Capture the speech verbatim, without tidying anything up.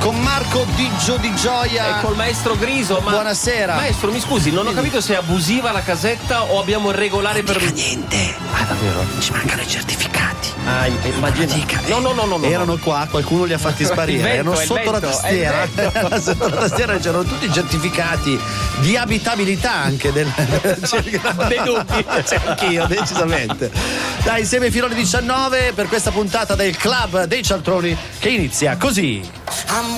con Marco Diggio di Gioia e col maestro Griso. Ma buonasera. Maestro, mi scusi, non ho capito se è abusiva la casetta o abbiamo il regolare non per dica niente. Ah, davvero? Ci mancano i certificati. Ah, immagina. No, no, no, no, no. Erano qua, qualcuno li ha fatti sparire. Vento, Erano sotto la tastiera. Sotto la tastiera c'erano tutti i certificati di abitabilità anche del dei dubbi. C'è anch'io, decisamente. Dai, insieme fino alle diciannove per questa puntata del Club dei Cialtroni che inizia così.